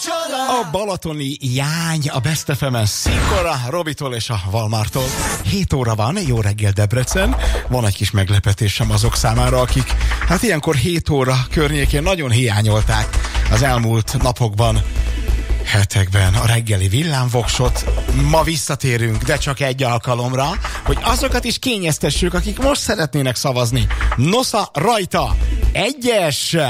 A balatoni jány a Best FM-en Szikora, Robitól és a Valmártól. 7 óra van, jó reggel Debrecen. Van egy kis meglepetésem azok számára, akik hát ilyenkor 7 óra környékén nagyon hiányolták az elmúlt napokban, hetekben a reggeli villámvoksot. Ma visszatérünk, de csak egy alkalomra, hogy azokat is kényeztessük, akik most szeretnének szavazni. Nosza rajta! 1-es!